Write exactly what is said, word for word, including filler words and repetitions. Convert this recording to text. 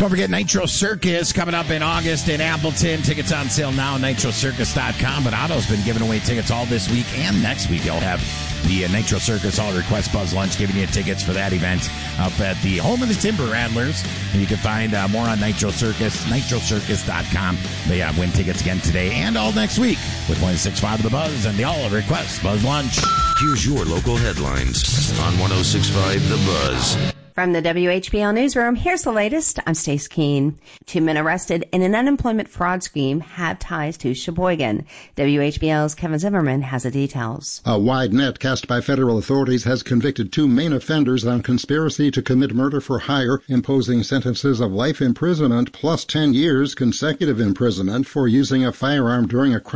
Don't forget Nitro Circus coming up in August in Appleton. Tickets on sale now at nitro circus dot com. But Otto's been giving away tickets all this week and next week. They'll have the uh, Nitro Circus All Request Buzz Lunch giving you tickets for that event up at the home of the Timber Rattlers. And you can find uh, more on Nitro Circus, nitro circus dot com. They uh, win tickets again today and all next week with twenty-six point five of the Buzz and the All Request Buzz Lunch. Here's your local headlines on one oh six point five The Buzz. From the W H B L Newsroom, here's the latest. I'm Stace Keene. Two men arrested in an unemployment fraud scheme have ties to Sheboygan. W H B L's Kevin Zimmerman has the details. A wide net cast by federal authorities has convicted two main offenders on conspiracy to commit murder for hire, imposing sentences of life imprisonment plus ten years consecutive imprisonment for using a firearm during a crime